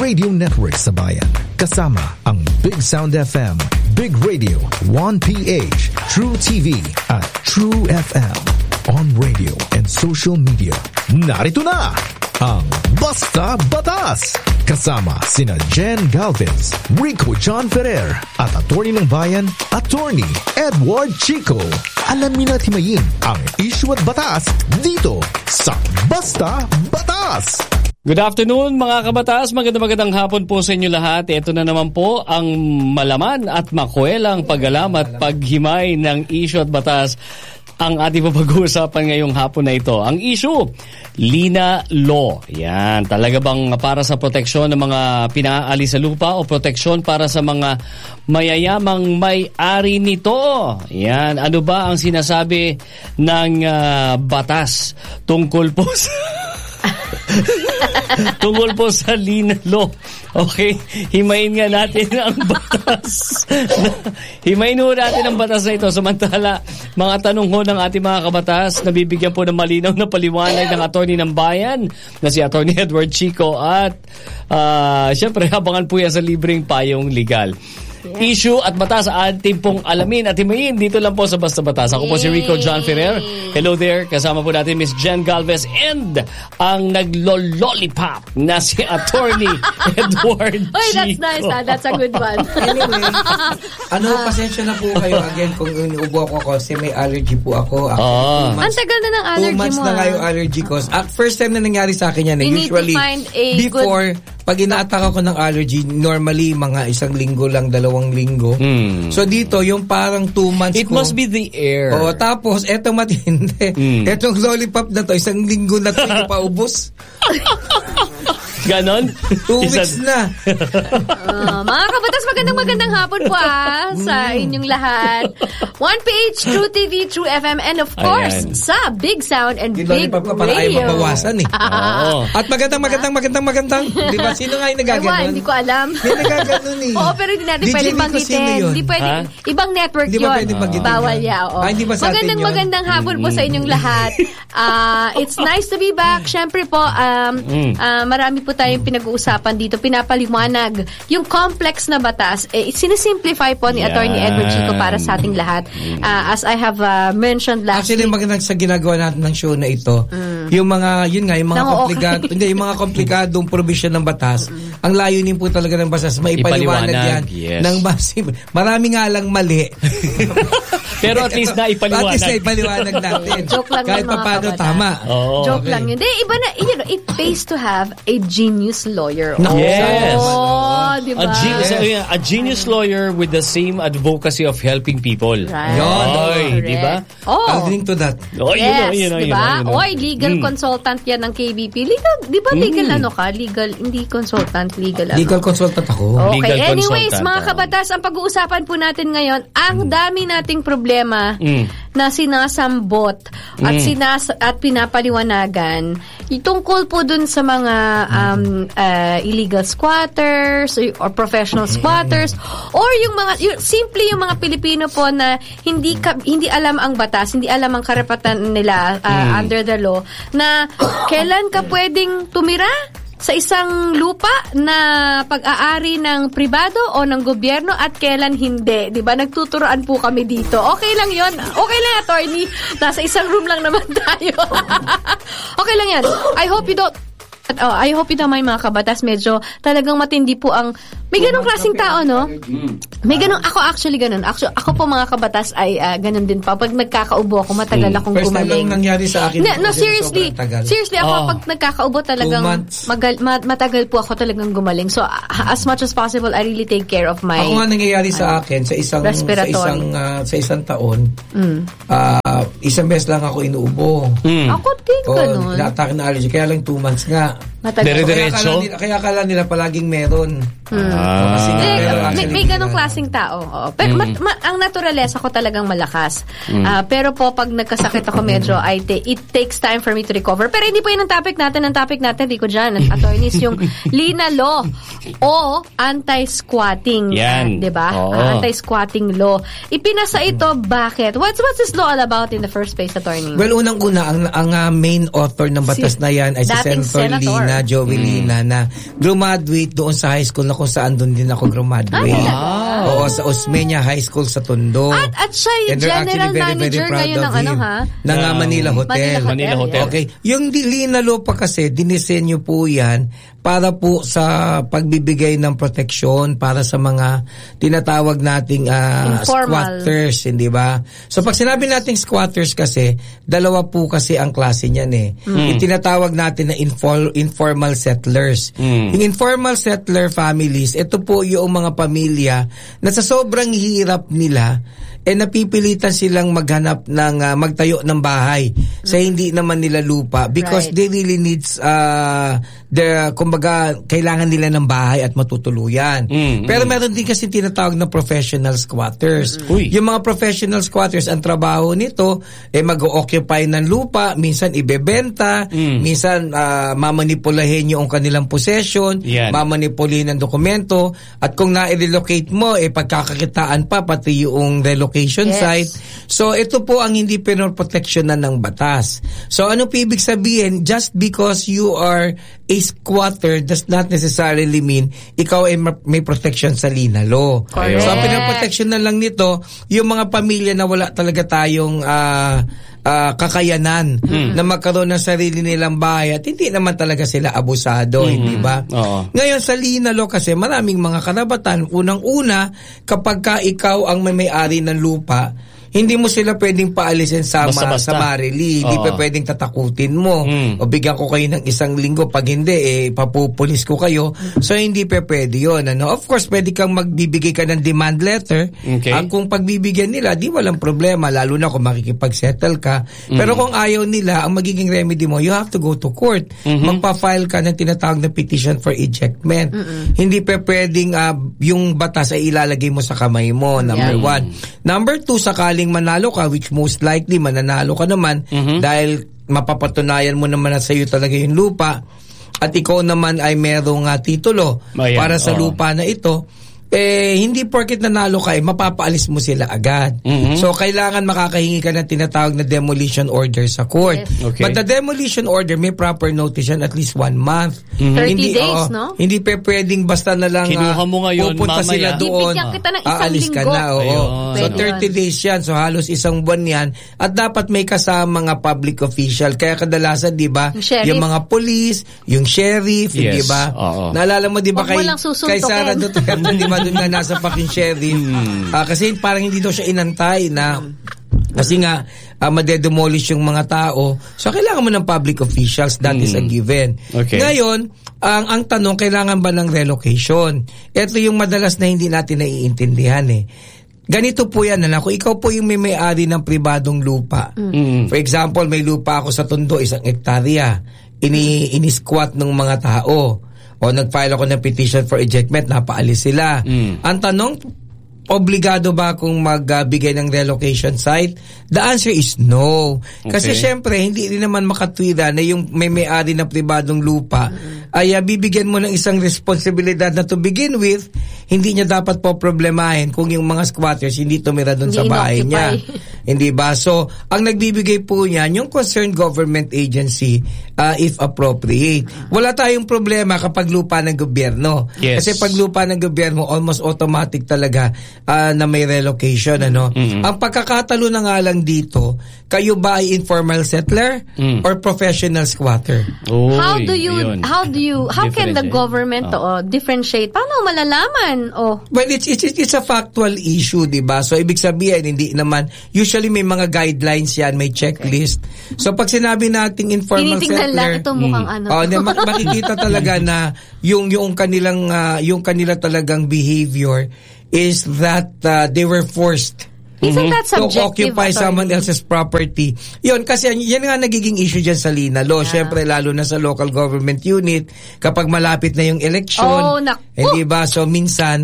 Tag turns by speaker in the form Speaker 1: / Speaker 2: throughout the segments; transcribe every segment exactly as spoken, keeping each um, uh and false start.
Speaker 1: radio network sa bayan. Kasama ang Big Sound F M, Big Radio, one P H, True T V at True F M. On radio and social media. Narito na ang Basta Batas. Kasama sina Jen Galvez, Rico John Ferrer at attorney ng bayan, attorney Edward Chico. Alamin at himayin ang issue at batas dito sa Basta Batas.
Speaker 2: Good afternoon mga kabatas, magandang magandang hapon po sa inyo lahat. Ito na naman po ang malaman at makuwelang pag-alam at paghimay ng issue at batas ang ating pag-uusapan ngayong hapon na ito. Ang issue, Lina Law. Yan, talaga bang para sa proteksyon ng mga pinaalis sa lupa o proteksyon para sa mga mayayamang may-ari nito? Yan, ano ba ang sinasabi ng uh, batas tungkol po sa tungkol po sa Lina Law? Okay, himayin nga natin ang batas. Himayin ho natin ang batas na ito. Samantala, mga tanong ho ng ating mga kabatas, nabibigyan po ng malinaw na paliwanag ng attorney ng bayan na si Attorney Edward Chico at uh, syempre habangan po yan sa libreng payong legal. Issue at batas ating pong alamin at himayin dito lang po sa Basta Batas. Ako po si Rico John Ferrer. Hello there. Kasama po natin Miss Jen Galvez and ang naglo-lollipop na si Attorney Edward Chico.
Speaker 3: Oy, that's nice. Ah. That's a good one.
Speaker 4: Anyway, ano, pasensya na po kayo again kung inuubo ako kasi may allergy po ako. ako
Speaker 2: Oh.
Speaker 3: Ang tagal na ng allergy
Speaker 4: two months
Speaker 3: mo.
Speaker 4: na nga yung allergy ko. At first time na nangyari sa akin yan.
Speaker 3: You
Speaker 4: Usually,
Speaker 3: need to find a
Speaker 4: before,
Speaker 3: good...
Speaker 4: pag ina-attack ako ng allergy, normally mga isang linggo lang, dalawang linggo.
Speaker 2: Mm.
Speaker 4: So dito, yung parang two months
Speaker 2: It
Speaker 4: ko.
Speaker 2: must be the air.
Speaker 4: Oo, tapos, etong matindi.
Speaker 2: Mm.
Speaker 4: Etong lollipop na to, isang linggo na to, hindi pa ubos.
Speaker 2: Ganon?
Speaker 4: Two
Speaker 2: Isa-
Speaker 4: weeks na.
Speaker 3: Uh, mga kabatas, magandang magandang hapon po ah, sa inyong lahat. one P H, True T V, True F M, and of course,
Speaker 2: Ayan.
Speaker 3: sa Big Sound and
Speaker 4: Yung
Speaker 3: Big
Speaker 4: lollipop ka para ayaw
Speaker 3: Radio.
Speaker 4: mabawasan eh.
Speaker 2: Oo.
Speaker 4: At magandang, magandang, magandang, magandang. Di ba? Sino nga yung
Speaker 3: Ewan,
Speaker 4: nagaganon?
Speaker 3: hindi ko alam.
Speaker 4: Hindi nagaganon eh.
Speaker 3: Oo, pero hindi natin
Speaker 4: D J
Speaker 3: pwedeng
Speaker 4: Rico,
Speaker 3: banggitin.
Speaker 4: sino yun?
Speaker 3: Hindi pwede.
Speaker 2: Ha?
Speaker 3: Ibang network
Speaker 4: Hindi ba
Speaker 3: yun.
Speaker 4: pwedeng banggitin
Speaker 3: Bawal
Speaker 4: yun?
Speaker 3: ya. Oo.
Speaker 4: Ah, hindi ba sa atin
Speaker 3: magandang
Speaker 4: yun?
Speaker 3: magandang hapon po sa inyong lahat. Uh, it's nice to be back. Siyempre po, um,
Speaker 2: Mm.
Speaker 3: uh, marami po tayong pinag-uusapan dito. Pinapaliwanag yung complex na batas. Eh, sinisimplify po ni
Speaker 2: Yan.
Speaker 3: Attorney Edward Chico para sa ating lahat. Uh, as I have uh, mentioned last
Speaker 4: Actually,
Speaker 3: week.
Speaker 4: magandang sa ginagawa natin ng show na ito, yung mga, yun nga, yung mga
Speaker 3: Nako,
Speaker 4: komplikado,
Speaker 3: okay.
Speaker 4: hindi, yung mga komplikadong provision ng batas, ang layunin po talaga ng batas, maipaliwanag yan.
Speaker 2: Ipaliwanag, yes.
Speaker 4: Ng basi, marami nga lang mali.
Speaker 2: Pero at least na ipaliwanag.
Speaker 4: At least na ipaliwanag natin.
Speaker 3: Joke lang
Speaker 4: Kahit
Speaker 3: yun, mga
Speaker 4: pa paano
Speaker 3: kabataan.
Speaker 4: tama.
Speaker 2: Oo.
Speaker 3: Joke
Speaker 4: Okay.
Speaker 3: lang yun. De, iba na, you know, it pays to have a genius lawyer.
Speaker 4: No.
Speaker 2: Yes.
Speaker 3: Oh, di ba?
Speaker 2: A, ge- so, yeah, a genius lawyer with the same advocacy of helping people.
Speaker 3: Right.
Speaker 4: Yun.
Speaker 2: Oy,
Speaker 3: Correct.
Speaker 2: di ba?
Speaker 3: Oh.
Speaker 4: I'll link to that.
Speaker 2: Oh, you
Speaker 3: Yes,
Speaker 2: know, you know,
Speaker 3: di
Speaker 2: you know,
Speaker 3: ba?
Speaker 2: you know.
Speaker 3: Oy, legal
Speaker 2: Mm.
Speaker 3: consultant yan ng K B P. Legal, di ba legal
Speaker 2: Mm.
Speaker 3: ano ka? Legal, hindi consultant, legal ano?
Speaker 4: Legal consultant ako.
Speaker 3: Okay,
Speaker 2: Legal
Speaker 3: anyways,
Speaker 2: consultant,
Speaker 3: mga
Speaker 2: oh.
Speaker 3: kabatas, ang pag-uusapan po natin ngayon, ang dami nating problema
Speaker 2: Mm.
Speaker 3: na sinasambot at
Speaker 2: Mm.
Speaker 3: sinas at pinapaliwanagan tungkol po dun sa mga um, uh, illegal squatters or, or professional squatters or yung mga yung, simple yung mga Pilipino po na hindi ka, hindi alam ang batas, hindi alam ang karapatan nila uh,
Speaker 2: Mm.
Speaker 3: under the law na kailan ka pwedeng tumira sa isang lupa na pag-aari ng pribado o ng gobyerno at kailan hindi. Diba? Nagtuturoan po kami dito. Okay lang yon. Okay lang, attorney. Nasa isang room lang naman tayo. Okay lang yan. I hope you don't Oh, I hope ito may mga kabatas medyo talagang matindi po ang may ganong klaseng tao, no? May ganong, ako actually ganon. Actually, ako po mga kabatas ay uh, ganon din pa. Pag nagkakaubo ako, matagal akong
Speaker 4: First time
Speaker 3: gumaling.
Speaker 4: lang nangyari sa akin.
Speaker 3: No, no,
Speaker 4: Kasi
Speaker 3: seriously.
Speaker 4: sobrang tagal.
Speaker 3: Seriously, ako
Speaker 2: Oh.
Speaker 3: pag nagkakaubo talagang
Speaker 4: Two months.
Speaker 3: magal, ma- matagal po ako talagang gumaling. So, uh, as much as possible, I really take care of my...
Speaker 4: Ako nga nangyayari sa akin sa isang sa
Speaker 3: respiratory.
Speaker 4: isang ah, sa isang taon.
Speaker 3: Mm.
Speaker 4: ah, isang beses lang ako inuubo.
Speaker 2: Mm.
Speaker 3: Ako din,
Speaker 4: Oh,
Speaker 3: ganun.
Speaker 4: na-attack na allergy kaya lang two months nga.
Speaker 3: Matagal.
Speaker 2: Dire-
Speaker 4: Kaya
Speaker 2: Diretso?
Speaker 4: akala nila, kaya akala nila palaging meron.
Speaker 2: Ah.
Speaker 4: Kasi nga,
Speaker 3: Eh,
Speaker 4: pero
Speaker 3: may,
Speaker 4: actually,
Speaker 3: may ganong
Speaker 4: hindi na.
Speaker 3: klaseng tao. Oo. Pero mat- ma- ang naturalesa ko talagang malakas. Ah, pero po, pag nagkasakit ako medyo, I ta- it takes time for me to recover. Pero hindi po yun ang topic natin. Ang topic natin, di ko dyan, at attorneys, yung Lina Law. o anti-squatting.
Speaker 2: Yan.
Speaker 3: Uh, diba?
Speaker 2: Oo.
Speaker 3: Uh, anti-squatting law. Ipinasa ito, bakit? What's what's this law all about in the first place, attorney?
Speaker 4: Well, unang-una, ang, ang uh, main author ng batas
Speaker 3: Si-
Speaker 4: na yan ay si
Speaker 3: dating
Speaker 4: Senator
Speaker 3: Senator.
Speaker 4: Lina, Joey Lina, na graduate doon sa high school na kung saan doon din ako graduate.
Speaker 3: Ah,
Speaker 4: Oo, sa Osmeña High School sa Tondo.
Speaker 3: At, at siya yung
Speaker 4: And they're
Speaker 3: general
Speaker 4: actually very, very
Speaker 3: manager
Speaker 4: proud
Speaker 3: ngayon
Speaker 4: of
Speaker 3: ng ano,
Speaker 4: him.
Speaker 3: ha?
Speaker 4: Ng uh, Manila Hotel.
Speaker 3: Manila Hotel.
Speaker 2: Manila Hotel.
Speaker 4: Okay. Yung Lina Law pa kasi, dinisenyo po yan para po sa pagbibigay ng proteksyon para sa mga tinatawag nating uh, squatters, hindi ba? So pag sinabi nating squatters kasi, dalawa po kasi ang klase niyan eh.
Speaker 2: Mm.
Speaker 4: Yung tinatawag natin na infor- informal settlers.
Speaker 2: Mm.
Speaker 4: Yung informal settler families, ito po yung mga pamilya na sa sobrang hirap nila, eh napipilitan silang maghanap ng uh, magtayo ng bahay mm. sa hindi naman nila lupa because
Speaker 3: right.
Speaker 4: they really needs uh, the kumbaga kailangan nila ng bahay at matutuluyan.
Speaker 2: Mm,
Speaker 4: Pero
Speaker 2: mm.
Speaker 4: meron din kasi tinatawag na professional squatters.
Speaker 2: Uy.
Speaker 4: Yung mga professional squatters, ang trabaho nito eh mag-occupy ng lupa, minsan ibebenta,
Speaker 2: Mm.
Speaker 4: minsan uh, mamanipulahin yung kanilang possession,
Speaker 2: Yan.
Speaker 4: mamanipulahin ng dokumento, at kung na-relocate mo eh pagkakakitaan pa pati yung relocation
Speaker 3: Yes.
Speaker 4: site. So ito po ang hindi pinoproteksyonan ng batas. So ano po ibig sabihin? Just because you are a squatter does not necessarily mean ikaw ay may protection sa Lina Law.
Speaker 3: Correct.
Speaker 4: So ang pinoproteksyon na lang nito yung mga pamilya na wala talaga tayong uh, uh, kakayanan
Speaker 2: Mm.
Speaker 4: na magkaroon ng sarili nilang bahay at hindi naman talaga sila abusado,
Speaker 2: Mm.
Speaker 4: hindi ba?
Speaker 2: Oo.
Speaker 4: Ngayon sa Lina Law kasi maraming mga karapatan. Unang-una, kapag ka ikaw ang may may-ari ng lupa, hindi mo sila pwedeng paalisin sa, ma-
Speaker 2: Basta-basta.
Speaker 4: sa Marili. Hindi
Speaker 2: Oo.
Speaker 4: pa pwedeng tatakutin mo.
Speaker 2: Mm.
Speaker 4: O bigyan ko kayo ng isang linggo. Pag hindi, eh, papupulis ko kayo. So, hindi pa pwede yun. Ano? Of course, pwede kang magbibigay ka ng demand letter.
Speaker 2: Okay.
Speaker 4: Ang kung pagbibigyan nila, di walang problema. Lalo na kung makikipag-settle ka. Pero kung ayaw nila, ang magiging remedy mo, you have to go to court.
Speaker 2: Mhm.
Speaker 4: Magpa-file ka ng tinatawag na petition for ejectment. Hindi pa pwedeng uh, yung batas ay ilalagay mo sa kamay mo. Number
Speaker 3: Yeah.
Speaker 4: one. Number two, sakaling manalo ka, which most likely mananalo ka naman
Speaker 2: Mhm.
Speaker 4: dahil mapapatunayan mo naman na sa iyo talaga yung lupa at ikaw naman ay merong uh, titulo
Speaker 2: Ayan,
Speaker 4: para sa
Speaker 2: oo.
Speaker 4: lupa na ito, eh hindi porket nanalo ka, eh, mapapaalis mo sila agad.
Speaker 2: Mhm.
Speaker 4: So, kailangan makakahingi ka ng tinatawag na demolition order sa court.
Speaker 3: Yes.
Speaker 2: Okay.
Speaker 4: But the demolition order, may proper notice yan at least one month.
Speaker 2: Mhm.
Speaker 3: thirty
Speaker 4: Hindi,
Speaker 3: days,
Speaker 4: oo,
Speaker 3: no?
Speaker 4: Hindi pa pwedeng basta na lang
Speaker 2: Kinuha
Speaker 4: ah,
Speaker 2: mo ngayon,
Speaker 4: pupunta
Speaker 2: mamaya.
Speaker 4: sila doon.
Speaker 3: Bibigyan kita ng isang
Speaker 4: aalis ka
Speaker 3: linggo.
Speaker 4: na, oo.
Speaker 2: Ayun.
Speaker 4: So,
Speaker 3: Pwede
Speaker 4: thirty
Speaker 3: yun.
Speaker 4: days yan. So, halos isang buwan yan. At dapat may kasama nga public official. Kaya kadalasan, di ba,
Speaker 3: Yung sheriff.
Speaker 4: yung mga police, yung sheriff,
Speaker 2: Yes.
Speaker 4: di ba?
Speaker 2: Oo.
Speaker 4: Naalala mo, di ba,
Speaker 3: Huwag mo
Speaker 4: kay,
Speaker 3: lang susuntukin.
Speaker 4: kay Sara Duterte, di ba, doon nga nasa fucking sheriff. Ah, kasi parang hindi daw siya inantay na kasi nga uh, madedemolish yung mga tao. So, kailangan mo ng public officials. That is a given.
Speaker 2: Okay.
Speaker 4: Ngayon, ang ang tanong, kailangan ba ng relocation? Ito yung madalas na hindi natin naiintindihan eh. Ganito po yan, na kung ikaw po yung may may-ari ng pribadong lupa.
Speaker 2: Mm.
Speaker 4: For example, may lupa ako sa Tondo, isang ektarya. Ini, ini-squat ng mga tao. O nag-file ako ng petition for ejectment, napaalis sila.
Speaker 2: Mm.
Speaker 4: Ang tanong, obligado ba akong magbigay ng relocation site? The answer is no. Kasi
Speaker 2: Okay.
Speaker 4: syempre, hindi rin naman makatwira na yung may may-ari ng pribadong lupa ay uh, bibigyan mo ng isang responsibilidad na to begin with, hindi niya dapat po problemahin kung yung mga squatters hindi tumira doon sa
Speaker 3: Hindi
Speaker 4: bahay niya.
Speaker 3: inoccupy.
Speaker 4: Hindi ba? So, ang nagbibigay po niyan, yung concerned government agency, uh, if appropriate. Wala tayong problema kapag lupa ng gobyerno.
Speaker 2: Yes.
Speaker 4: Kasi pag lupa ng gobyerno, almost automatic talaga uh, na may relocation. Ano?
Speaker 2: Mm-hmm.
Speaker 4: Ang pagkakatalo na nga lang dito, kayo ba ay informal settler
Speaker 2: Mm.
Speaker 4: or professional squatter?
Speaker 2: Uy,
Speaker 3: How do you,
Speaker 2: ayun.
Speaker 3: how do you, how can the
Speaker 2: Differentiate.
Speaker 3: government oh. differentiate? Paano malalaman? Oh,
Speaker 4: Well, it's, it's, it's a factual issue, di ba? So, ibig sabihin, hindi naman, usually may mga guidelines yan, may checklist. So, pag sinabi nating informal
Speaker 3: tinitingnan lang
Speaker 4: settler,
Speaker 3: ito mukhang ano.
Speaker 4: oh, na, mak- makikita talaga na yung, yung kanilang, uh, yung kanila talagang behavior is that uh, they were forced
Speaker 3: Isn't that
Speaker 4: to
Speaker 3: subjective?
Speaker 4: occupy someone
Speaker 3: attorney?
Speaker 4: else's property. Yun, kasi yan nga nagiging issue dyan sa Lina Law.
Speaker 3: Yeah.
Speaker 4: Siyempre, lalo na sa local government unit, kapag malapit na yung election,
Speaker 3: Oh, naku!
Speaker 4: hindi ba? So, minsan,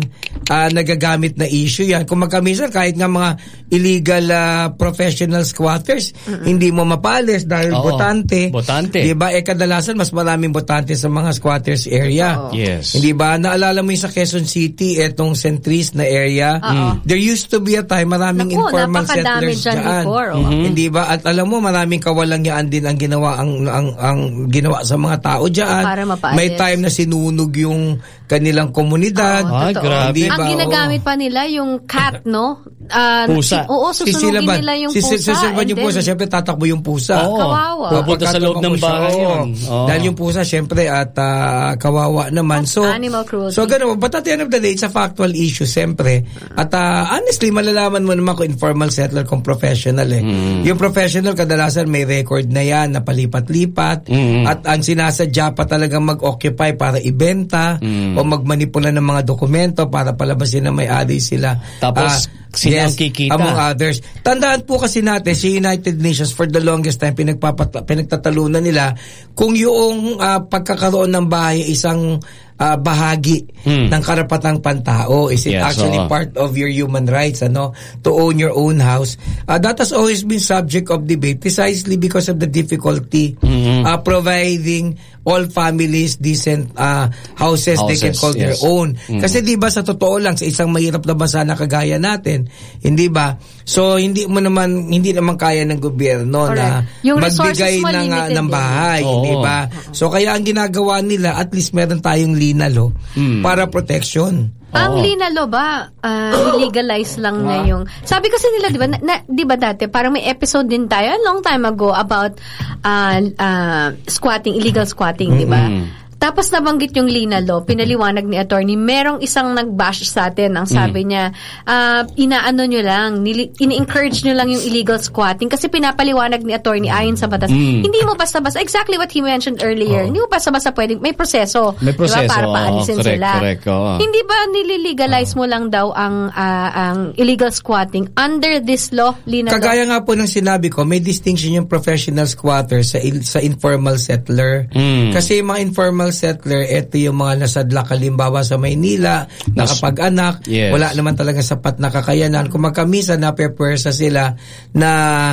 Speaker 4: uh, nagagamit na issue yan. Kung magkamisan, kahit nga mga illegal uh, professional squatters, mm-hmm. hindi mo mapalis dahil Oo, botante.
Speaker 2: Botante.
Speaker 4: Diba? Eh kadalasan, mas maraming botante sa mga squatters area.
Speaker 2: Oo. Yes.
Speaker 4: Hindi ba? Naalala mo yung sa Quezon City, etong Centris na area. Mm. There used to be a time, maraming Naku, informal settlers dyan.
Speaker 3: Before, oh.
Speaker 4: mm-hmm. Hindi ba? At alam mo, maraming kawalangyaan din ang ginawa ang, ang, ang ginawa sa mga tao dyan. May time na sinunog yung kanilang komunidad.
Speaker 2: Oh, ah, grabe.
Speaker 3: Ang ginagamit pa nila yung cat, no? Uh,
Speaker 2: pusa.
Speaker 3: Oo, susunugin nila yung pusa.
Speaker 4: Susunugin yung pusa, syempre tatakbo yung pusa.
Speaker 2: Oo.
Speaker 3: Kawawa.
Speaker 2: Pupunta sa loob ng bahay yun.
Speaker 4: Oh. Dahil yung pusa, syempre, at uh, kawawa naman. So,
Speaker 3: animal cruelty.
Speaker 4: So, gano'n. But at the end of the day, it's a factual issue, syempre. At uh, honestly, malalaman mo naman kung informal settler, kung professional eh. Mm. Yung professional, kadalasan may record na yan, na palipat-lipat. Mm. At ang sinasadya pa talagang mag-occupy para ibenta mm. o magmanipula ng mga dokumento para palabasin na may-ari sila.
Speaker 2: Tapos, uh, sila ang kikita.
Speaker 4: Among others. Tandaan po kasi natin, si United Nations for the longest time, pinagpapat- pinagtatalunan nila kung yung uh, pagkakaroon ng bahay isang uh, bahagi hmm. ng karapatang pantao. Is it yes, actually oh. part of your human rights, ano, to own your own house? Uh, that has always been subject of debate precisely because of the difficulty mm-hmm. uh, providing all families decent uh, houses, houses they can call yes. their own. Mm-hmm. Kasi di ba sa totoo lang, sa isang mahirap na bansa na kagaya natin, hindi ba? So hindi mo naman hindi naman kaya ng gobyerno Correct. na yung magbigay ng uh, ng bahay, oh. di ba? So kaya ang ginagawa nila, at least meron tayong linalo mm. para protection.
Speaker 3: Ang linalo ba uh, legalize lang na yung sabi kasi nila, di ba, na, na, di ba dati parang may episode din tayo a long time ago about uh, uh, squatting, illegal squatting, mm-hmm. di ba? Tapos nabanggit yung linalo, pinaliwanag ni attorney, merong isang nag-bash sa atin, ang sabi mm. niya, uh, inaano nyo lang, nili- ini-encourage nyo lang yung illegal squatting kasi pinapaliwanag ni attorney ayon sa batas. Mm. Hindi mo basta-basta, exactly what he mentioned earlier, oh. hindi mo basta-basta pwedeng, may proseso.
Speaker 2: May proseso,
Speaker 3: diba? Para paalisin
Speaker 2: oh, correct,
Speaker 3: sila.
Speaker 2: Correct, oh.
Speaker 3: Hindi ba nililegalize oh. mo lang daw ang uh, ang illegal squatting under this law, linalo?
Speaker 4: Kagaya nga po ng sinabi ko, may distinction yung professional squatter sa il- sa informal settler. Mm. Kasi yung mga informal settler, ito yung mga nasadlak halimbawa sa Maynila, nakapag-anak, yes. wala naman talaga sapat na kakayanan. Kung magkamisa na pepersa sila na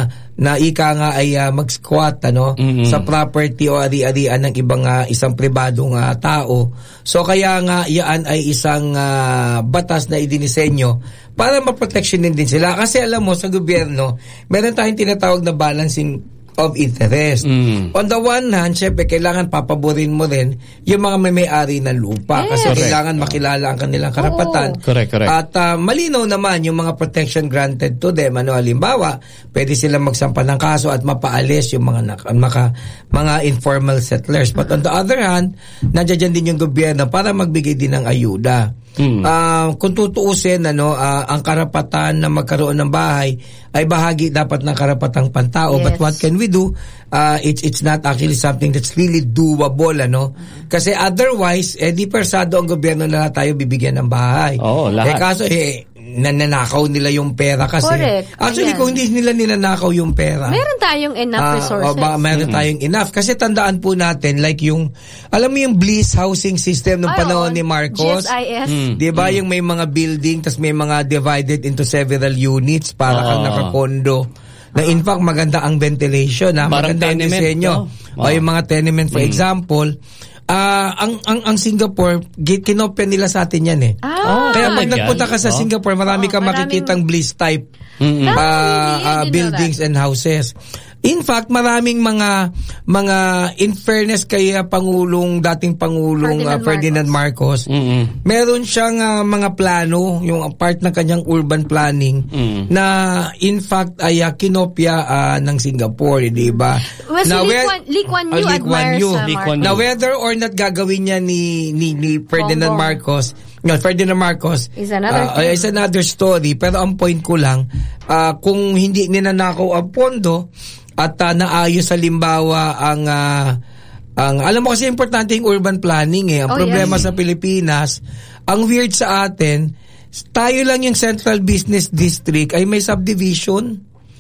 Speaker 4: na ika nga ay uh, mag-squat ano mm-hmm. sa property o ari-arian ng ibang uh, isang pribadong uh, tao. So kaya nga yan ay isang uh, batas na idinisenyo para maproteksyonin din sila. Kasi alam mo sa gobyerno, meron tayong tinatawag na balancing of interest. Mm. On the one hand, syempre, kailangan papaborin mo rin yung mga may-ari ng lupa. Yes. Kasi correct. Kailangan makilala ang kanilang karapatan.
Speaker 2: Oh. Correct, correct.
Speaker 4: At uh, malinaw naman yung mga protection granted to them. Ano, halimbawa, pwede silang magsampa ng kaso at mapaalis yung mga maka, mga informal settlers. But on the other hand, nandiyan din yung gobyerno para magbigay din ng ayuda. Hmm. Uh, kung tutuusin ano uh, ang karapatan na magkaroon ng bahay ay bahagi dapat ng karapatang pantao. Yes. But what can we do? Uh, it's it's not actually something that's really doable ano. Kasi otherwise eh di persado ang gobyerno na tayo bibigyan ng bahay.
Speaker 2: Oh, lahat.
Speaker 4: Eh kaso eh nananakaw nila yung pera kasi.
Speaker 3: Correct.
Speaker 4: Actually,
Speaker 3: Ayan.
Speaker 4: kung hindi nila ninanakaw yung pera.
Speaker 3: Meron tayong enough uh, resources.
Speaker 4: O ba, meron mm-hmm. tayong enough. Kasi tandaan po natin, like yung, alam mo yung Bliss housing system nung panahon ni Marcos?
Speaker 3: G S I S.
Speaker 4: Mm. Di ba mm. yung may mga building, tas may mga divided into several units para oh. kang nakakondo. Na in fact, maganda ang ventilation. Ha? Maganda ang disenyo. No? O yung mga tenement, for mm. example, Uh, ang ang ang Singapore, kinopya nila sa atin yan eh.
Speaker 3: Ah,
Speaker 4: kaya pag nagpunta ka sa Singapore, marami oh, kang makikitang Bliss type mm-hmm. uh, uh, buildings and houses. In fact, maraming mga mga in fairness kay uh, Pangulong dating Pangulong Ferdinand, uh, Ferdinand Marcos, Marcos mm-hmm. meron siyang uh, mga plano, yung part ng kanyang urban planning mm-hmm. na in fact ay uh, kinopya uh, ng Singapore, di ba?
Speaker 3: Well, so Lee Kuan Yew uh, admires uh, Marcos.
Speaker 4: Now whether or not gagawin niya ni ni, ni Ferdinand Bongbong. Marcos, no, Ferdinand Marcos
Speaker 3: is another
Speaker 4: uh, is another story, pero ang point ko lang, uh, kung hindi ninanakaw ang pondo at uh, naayos sa limbawa ang uh, ang alam mo kasi importante yung urban planning eh. Ang oh, problema yes. sa Pilipinas, ang weird sa atin, tayo lang yung Central Business District ay may subdivision.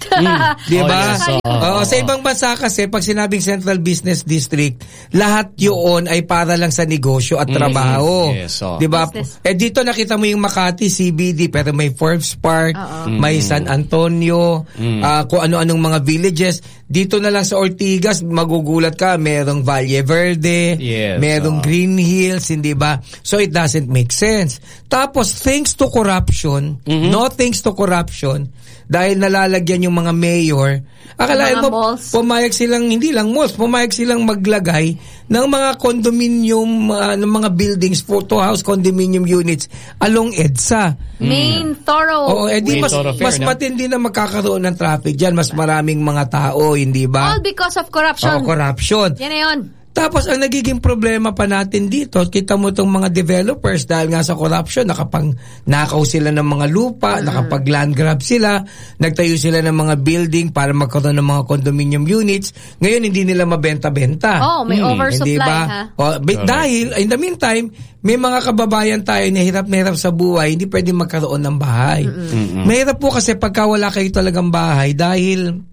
Speaker 2: Mm.
Speaker 4: Di ba?
Speaker 2: Oh, yes. oh,
Speaker 4: Oo,
Speaker 2: oh,
Speaker 4: sa ibang bansa kasi, pag sinabing Central Business District, lahat yun ay para lang sa negosyo at trabaho.
Speaker 2: Mm. Yes, oh.
Speaker 4: Di ba?
Speaker 3: Business.
Speaker 4: Eh dito nakita mo yung Makati, C B D, pero may Forbes Park,
Speaker 3: Oo.
Speaker 4: may San Antonio,
Speaker 2: Mm.
Speaker 4: ah, kung ano-anong mga villages. Dito na lang sa Ortigas, magugulat ka, merong Valle Verde,
Speaker 2: Yes,
Speaker 4: merong
Speaker 2: oh.
Speaker 4: Green Hills, hindi ba? So it doesn't make sense. Tapos, thanks to corruption,
Speaker 2: Mm-hmm.
Speaker 4: no thanks to corruption, dahil nalalagyan yung mga mayor, akalain
Speaker 3: Mga
Speaker 4: mo,
Speaker 3: malls.
Speaker 4: pumayag silang, hindi lang malls, pumayag silang maglagay ng mga condominium, uh, ng mga buildings, photo house condominium units along EDSA.
Speaker 3: Main thorough.
Speaker 4: Oo, eh di
Speaker 2: Main
Speaker 4: mas,
Speaker 2: thoroughfare,
Speaker 4: mas
Speaker 2: no?
Speaker 4: matindi na magkakaroon ng traffic dyan, mas maraming mga tao, hindi ba?
Speaker 3: All because of corruption.
Speaker 4: Oo, corruption.
Speaker 3: Yan na yun.
Speaker 4: Tapos ang nagiging problema pa natin dito, kita mo itong mga developers dahil nga sa corruption, nakapag nakaw sila ng mga lupa, mm-hmm. nakapag land grab sila, nagtayo sila ng mga building para magkaroon ng mga condominium units. Ngayon hindi nila mabenta-benta.
Speaker 3: Oh, may
Speaker 2: Hmm,
Speaker 3: oversupply,
Speaker 4: Hindi ba?
Speaker 3: ha?
Speaker 4: O, ba- dahil in the meantime, may mga kababayan tayo na hirap na hirap sa buhay, hindi pwede magkaroon ng bahay.
Speaker 2: Mm-mm.
Speaker 4: Mahirap po kasi pagka wala kayo talagang bahay dahil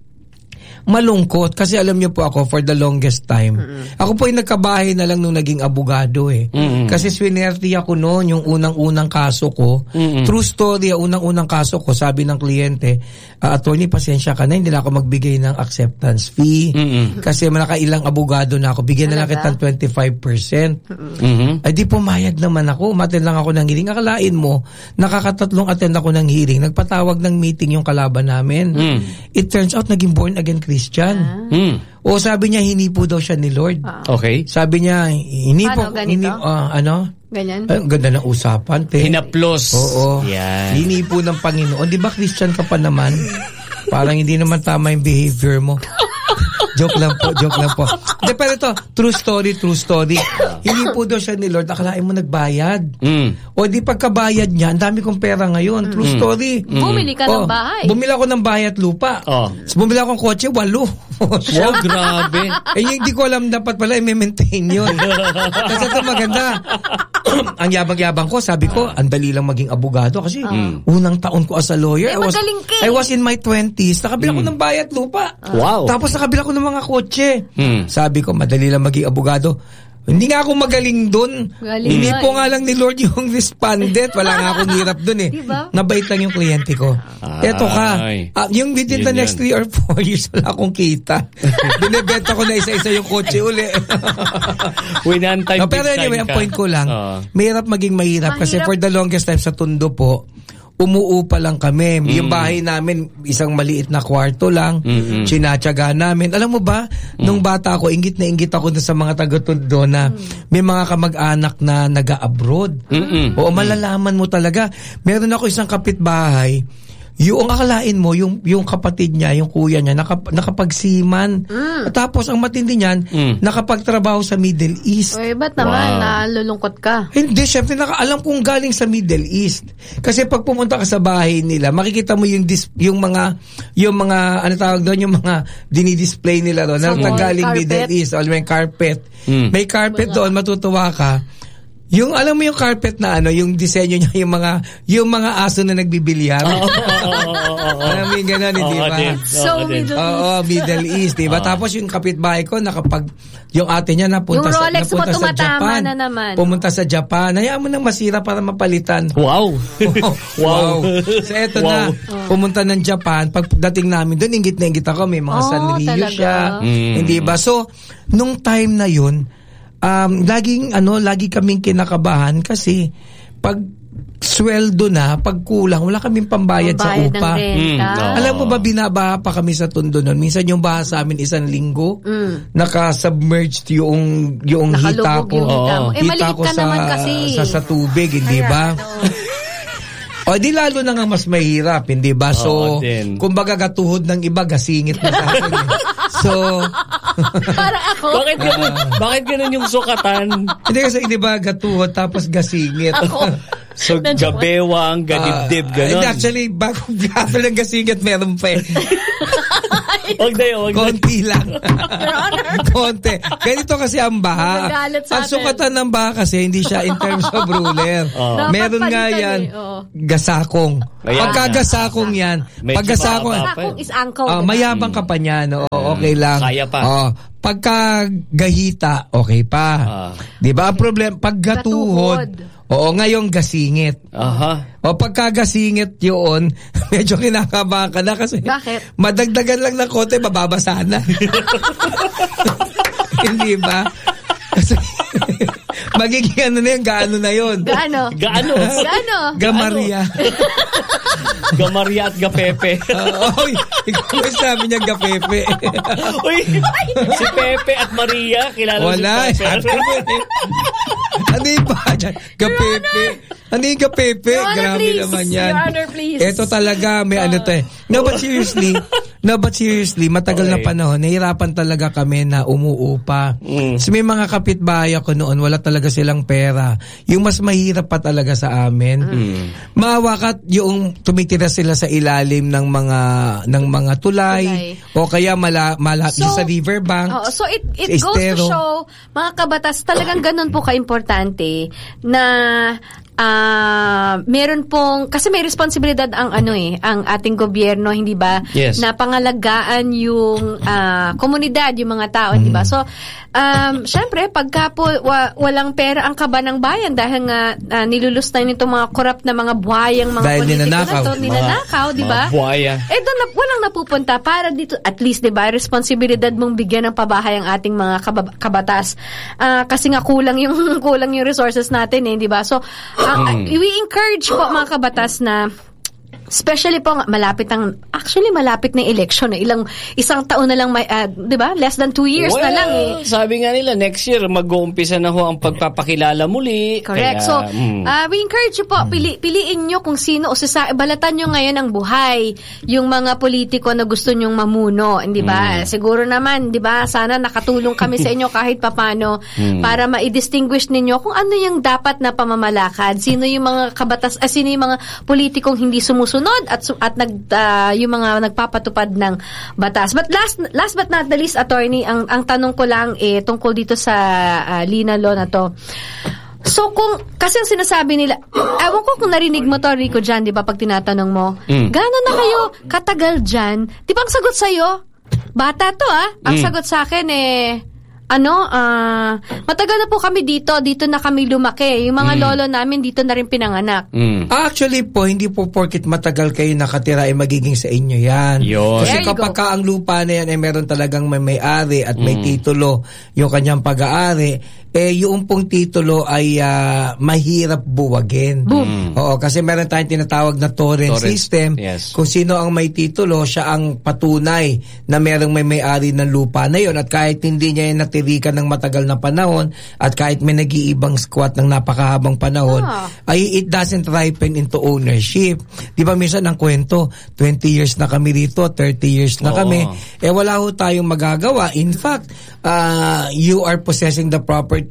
Speaker 4: malungkot kasi alam niyo po ako for the longest time. Mm-hmm. Ako po ay nagkabahay na lang nung naging abogado eh.
Speaker 2: Mm-hmm.
Speaker 4: Kasi swinerte ako noon yung unang-unang kaso ko. Mm-hmm. True story, ang unang-unang kaso ko, sabi ng kliyente, uh, attorney, pasensya ka na, hindi na ako magbigay ng acceptance fee. Mm-hmm. Kasi nakailang abogado na ako, bigyan na lang kitang twenty-five percent.
Speaker 2: Mm-hmm.
Speaker 4: Ay di pumayag naman ako, umattend lang ako ng hearing. Akalain mo, nakakatatlong attend ako ng hearing, nagpatawag ng meeting yung kalaban namin. Mm-hmm. It turns out, naging born again Christian.
Speaker 2: Ah. Mm.
Speaker 4: O sabi niya, hinipo daw siya ni Lord.
Speaker 3: Ah.
Speaker 2: Okay.
Speaker 4: Sabi niya, hinipo.
Speaker 3: Paano, ganito?
Speaker 4: Hini, ah, ano?
Speaker 3: Ganyan.
Speaker 4: Ay, ang ganda ng usapan, te.
Speaker 2: Hinaplos.
Speaker 4: Oo.
Speaker 2: Yan.
Speaker 4: Hinipo ng Panginoon. Di ba Christian ka pa naman? Parang hindi naman tama yung behavior mo. Joke lang po, joke lang po. De, pero ito, true story, true story. Hindi po daw siya ni Lord, akalain mo nagbayad.
Speaker 2: Mm.
Speaker 4: O di pagkabayad niya, ang dami kong pera ngayon. True
Speaker 2: Mm.
Speaker 4: story.
Speaker 3: Bumili ka ng
Speaker 4: Oh,
Speaker 3: bahay.
Speaker 4: Bumili ako ng bahay at lupa.
Speaker 2: Oh.
Speaker 4: So, bumili ako ng kotse, walo.
Speaker 2: Wow, grabe.
Speaker 4: Eh, yung hindi ko alam, dapat pala i-maintain yun. Kasi ito maganda. Ang yabang-yabang ko, sabi ko, ang dali lang maging abogado kasi unang taon ko as a lawyer.
Speaker 3: Eh,
Speaker 4: I was,
Speaker 3: magaling ka eh.
Speaker 4: I was in my twenties. Nakabila ko ng bahay at lupa.
Speaker 2: Wow.
Speaker 4: Tapos nakabila ko ng mga kotse.
Speaker 2: Hmm.
Speaker 4: Sabi ko, madali lang maging abogado. Hindi nga ako magaling dun.
Speaker 3: Galing
Speaker 4: Hindi
Speaker 3: nga
Speaker 4: po
Speaker 3: eh.
Speaker 4: nga lang ni Lord yung respondent. Wala nga akong hirap dun eh.
Speaker 3: Diba?
Speaker 4: Nabait lang yung kliyente ko.
Speaker 2: Ay.
Speaker 4: Eto ka. Ah, yung within the
Speaker 2: Yun
Speaker 4: next
Speaker 2: yan.
Speaker 4: three or four years, wala akong kita. Binibenta ko na isa-isa yung kotse uli.
Speaker 2: Winan time,
Speaker 4: No, pero
Speaker 2: big
Speaker 4: anyway,
Speaker 2: time
Speaker 4: ang
Speaker 2: ka.
Speaker 4: point ko lang,
Speaker 2: Oo.
Speaker 4: mahirap maging mahirap, kasi
Speaker 3: Mahirap.
Speaker 4: for the longest time sa Tondo po, umuupa lang kami.
Speaker 2: Mm.
Speaker 4: Yung bahay namin, isang maliit na kwarto lang,
Speaker 2: Mm-mm.
Speaker 4: sinatsaga namin. Alam mo ba, nung bata ako, ingit na ingit ako dun sa mga taga-Tondo na may mga kamag-anak na naga-abroad.
Speaker 2: Mm-mm.
Speaker 4: Oo, malalaman mo talaga. Meron ako isang kapitbahay, yung akalain mo, yung yung kapatid niya, yung kuya niya, nakap, nakapagsiman. At tapos, ang matindi niyan,
Speaker 2: Mm.
Speaker 4: nakapagtrabaho sa Middle East.
Speaker 3: Uy, ba't naman
Speaker 2: Wow.
Speaker 3: nalulungkot ka?
Speaker 4: Hindi, syempre, nakaalam kong galing sa Middle East. Kasi pag pumunta ka sa bahay nila, makikita mo yung dis, yung mga, yung mga, ano tawag doon, yung mga dinidisplay nila doon, na
Speaker 3: Sa
Speaker 4: galing
Speaker 3: carpet.
Speaker 4: Middle East, o may carpet.
Speaker 2: Mm.
Speaker 4: May carpet doon, matutuwa ka. Yung, alam mo yung carpet na ano, yung disenyo niya, yung mga, yung mga aso na nagbibilyar.
Speaker 2: Oo, oo, oo, oo.
Speaker 4: Alam mo yung ganun, hindi
Speaker 2: Oo,
Speaker 4: ba?
Speaker 2: din.
Speaker 3: So,
Speaker 2: Oo, din.
Speaker 3: Middle
Speaker 4: Oo, Middle East, di ba? Tapos yung kapitbahay ko, nakapag, yung ate niya napunta
Speaker 3: Yung
Speaker 4: sa,
Speaker 3: Rolex mo
Speaker 4: napunta sa
Speaker 3: tumatama
Speaker 4: Japan.
Speaker 3: na naman.
Speaker 4: Pumunta sa Japan. Hayaan mo nang masira para mapalitan.
Speaker 2: Wow.
Speaker 4: Wow. So eto
Speaker 2: Wow.
Speaker 4: na, pumunta ng Japan, pagdating namin doon, ingit na ingit ako, may mga
Speaker 3: Oh,
Speaker 4: Sanrio
Speaker 3: talaga.
Speaker 4: siya.
Speaker 2: Mm.
Speaker 4: Hindi ba? So, nung time na yun, um, laging, ano, lagi kaming kinakabahan kasi pag sweldo na, pag kulang, wala kaming pambayad, sa
Speaker 3: Pambayad ng
Speaker 4: upa.
Speaker 3: renta.
Speaker 2: Mm, oo.
Speaker 4: Alam mo ba, binabaha pa kami sa Tondo nun. Minsan yung baha sa amin isang linggo,
Speaker 3: Mm.
Speaker 4: naka-submerged yung, yung hita
Speaker 3: Nakalubog
Speaker 4: ko.
Speaker 3: yung hita mo. Eh,
Speaker 4: Hita
Speaker 3: maliit
Speaker 4: ko
Speaker 3: ka
Speaker 4: sa,
Speaker 3: naman kasi.
Speaker 4: Sa, sa tubig, hindi
Speaker 3: Kaya,
Speaker 4: ba?
Speaker 3: ano.
Speaker 4: O di lalo na nga mas mahirap, hindi ba? So,
Speaker 2: Oo, din.
Speaker 4: kumbaga gatuhod ng iba, gasingit na sa akin. Eh. So,
Speaker 3: Parang ako.
Speaker 2: Bakit ganun? Bakit ganun yung sukatan?
Speaker 4: hindi kasi, di ba, gatuhod tapos gasingit.
Speaker 3: Ako.
Speaker 2: So, gabewang, gadibdib,
Speaker 4: Ah,
Speaker 2: ganun.
Speaker 4: hindi, actually, bago gato ng gasingit, meron pa eh.
Speaker 2: Wag na yun.
Speaker 4: Konti lang.
Speaker 3: Your Honor.
Speaker 4: Konti. Ganito kasi ang baha.
Speaker 3: Magagalit sa
Speaker 4: Ang
Speaker 3: atin.
Speaker 4: sukatan ng baha kasi hindi siya in terms of ruler.
Speaker 2: Oh.
Speaker 4: Meron
Speaker 3: Dapat
Speaker 4: nga
Speaker 3: palitan
Speaker 4: yan,
Speaker 3: eh, oh.
Speaker 4: gasakong.
Speaker 2: Ayan.
Speaker 4: Pagkagasakong yan,
Speaker 2: Medyo
Speaker 4: paggasakong,
Speaker 2: mahaba.
Speaker 3: Sakong is ankle.
Speaker 4: ah,
Speaker 3: diba?
Speaker 4: mayabang ka pa niyan. Oo, okay lang.
Speaker 2: Kaya pa.
Speaker 4: Oo. Pagka gahita, okay pa.
Speaker 2: Ah.
Speaker 4: Di ba? Ang problem, pagkatuhod.
Speaker 3: Gatuhod.
Speaker 4: Oo, ngayong gasingit.
Speaker 2: Aha.
Speaker 4: O pagkagasingit yun, medyo kinakabahan ka na kasi
Speaker 3: Bakit?
Speaker 4: madagdagan lang ng konti, mababasa na. Hindi ba? Kasi magiging ano na yun, gaano na yun.
Speaker 3: Gaano?
Speaker 2: Gaano?
Speaker 3: Gaano?
Speaker 4: Gamaria.
Speaker 2: Gamaria at Gapepe.
Speaker 4: Uh, oy, ikaw may sabi niya gapepe.
Speaker 2: Uy, si Pepe at Maria, kilala mo
Speaker 4: Wala,
Speaker 2: si
Speaker 4: sabi
Speaker 2: Pepe.
Speaker 4: mo eh. Ano yung ba dyan? Gapepe. Ano yung gapepe?
Speaker 3: Your Honor,
Speaker 4: Grabe
Speaker 3: please.
Speaker 4: naman yan.
Speaker 3: Your Honor, please.
Speaker 4: Ito talaga, may ano to eh. No, but seriously, no, but seriously, matagal
Speaker 2: Okay.
Speaker 4: na panahon, nahirapan talaga kami na umuupa.
Speaker 2: Mm.
Speaker 4: So may mga kapitbahay ako noon, wala talaga silang pera. Yung mas mahirap pa talaga sa amin.
Speaker 2: Mm.
Speaker 4: Maawakat yung tumitira sila sa ilalim ng mga ng mga tulay,
Speaker 3: Tulay.
Speaker 4: o kaya mala, mala,
Speaker 3: So,
Speaker 4: sa riverbank.
Speaker 3: Oo, so it it
Speaker 4: sa
Speaker 3: goes to
Speaker 4: estero.
Speaker 3: show, mga kabatas, talagang ganun po kaimportante na ah meron pong, kasi may responsibilidad ang ano eh, ang ating gobyerno, hindi ba?
Speaker 2: Yes.
Speaker 3: Na pangalagaan yung ah, komunidad, yung mga tao, hindi ba? So, um, syempre, pagka po wa, walang pera ang kaba ng bayan dahil nga ah, nilulusta nitong mga corrupt na mga buhayang mga
Speaker 4: Dahil
Speaker 3: politiko
Speaker 4: ninanakaw.
Speaker 3: na to, ninanakaw, di ba?
Speaker 2: Mga buhaya.
Speaker 3: Eh, doon na, walang napupunta para dito, at least, di ba, responsibilidad mong bigyan ng pabahay ang ating mga kaba- kabatas. Ah, kasi nga kulang yung kulang yung resources natin, eh, di ba? So, ah, ah, we encourage po mga kabatas na especially po, malapit ang, actually malapit na yung election. Eh. Ilang, isang taon na lang, may, uh, di ba? Less than two years
Speaker 2: Well,
Speaker 3: na lang eh.
Speaker 2: sabi nga nila, next year, mag-uumpisa na ho ang pagpapakilala muli.
Speaker 3: Correct.
Speaker 2: Kaya,
Speaker 3: So,
Speaker 2: mm.
Speaker 3: uh, we encourage you po, pili, piliin nyo kung sino o sisa, balatan nyo ngayon ang buhay, yung mga politiko na gusto nyong mamuno, hindi ba?
Speaker 2: Mm.
Speaker 3: Siguro naman, di ba, sana nakatulong kami sa inyo kahit papano
Speaker 2: Mm.
Speaker 3: para ma-distinguish ninyo kung ano yung dapat na pamamalakad, sino yung mga kabatas, ah, sino yung mga politikong hindi sumusunod at su- at nag uh, yung mga nagpapatupad ng batas. But last last but not the least, attorney, ang ang tanong ko lang eh tungkol dito sa uh, Lina Law na to. So kung, kasi ang sinasabi nila, ewan ko kung narinig mo to, Rico, dyan, di ba, pag tinatanong mo,
Speaker 2: Mm.
Speaker 3: gano'n na kayo katagal dyan? Di ba ang sagot sa'yo, bata to ah, ang
Speaker 2: Mm.
Speaker 3: sagot sa akin eh, ano, ah, matagal na po kami dito, dito na kami lumaki. Yung mga
Speaker 2: Mm.
Speaker 3: lolo namin dito na rin pinanganak.
Speaker 2: Mm.
Speaker 4: Actually po, hindi po porket matagal kayo nakatira ay magiging sa inyo yan.
Speaker 2: Yun.
Speaker 4: Kasi
Speaker 3: There you
Speaker 4: kapag
Speaker 3: go.
Speaker 4: ka ang lupa na yan ay meron talagang may may-ari at may
Speaker 2: Mm.
Speaker 4: titulo, yung kanyang pag-aari, eh yung pong titulo ay ah, mahirap buwagin.
Speaker 2: Boom.
Speaker 4: Oo, kasi meron tayong tinatawag na torrent,
Speaker 2: Torrent,
Speaker 4: system.
Speaker 2: yes.
Speaker 4: Kung sino ang may titulo, siya ang patunay na merong may may-ari ng lupa na yon. At kahit hindi niya yung natirikan ng matagal na panahon at kahit may nag-iibang squat ng napakahabang panahon,
Speaker 3: Ah.
Speaker 4: ay it doesn't ripen into ownership. Di ba minsan ang kwento, twenty years na kami rito, thirty years na
Speaker 2: Oo.
Speaker 4: kami, eh wala ho tayong magagawa. In fact, uh, you are possessing the property